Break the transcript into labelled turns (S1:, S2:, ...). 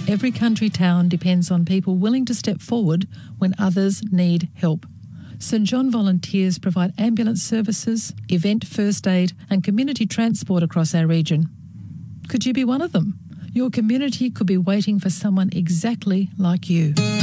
S1: Every country town depends on people willing to step forward when others need help. St John volunteers provide ambulance services, event first aid and community transport across our region. Could you be one of them? Your community could be waiting for someone exactly like you.